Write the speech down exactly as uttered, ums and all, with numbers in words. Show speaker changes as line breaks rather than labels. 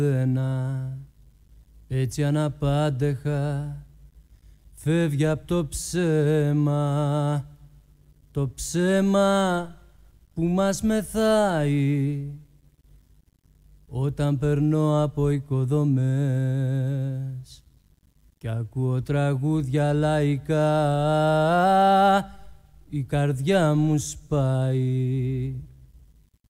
ένα, έτσι αναπάντεχα φεύγει απ' το ψέμα, το ψέμα που μας μεθάει όταν περνώ από οικοδομές κι ακούω τραγούδια λαϊκά, η καρδιά μου σπάει.